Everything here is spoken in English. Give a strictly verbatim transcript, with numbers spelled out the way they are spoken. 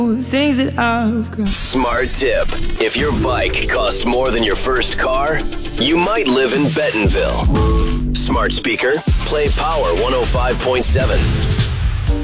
the things that I've got. Smart tip. If your bike costs more than your first car, you might live in Bentonville. Smart speaker, play Power one oh five point seven.